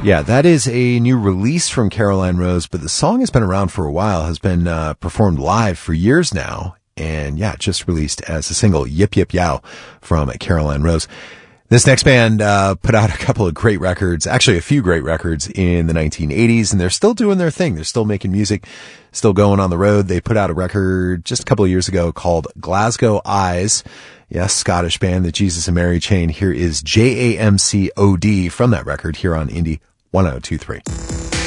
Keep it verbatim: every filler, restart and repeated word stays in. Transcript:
Yeah, that is a new release from Caroline Rose, but the song has been around for a while, has been uh, performed live for years now, and yeah, just released as a single, Yip Yip Yow, from Caroline Rose. This next band uh, put out a couple of great records, actually a few great records in the nineteen eighties, and they're still doing their thing. They're still making music, still going on the road. They put out a record just a couple of years ago called Glasgow Eyes. Yes, Scottish band, the Jesus and Mary Chain. Here is J A M C O D from that record here on Indie one oh two three.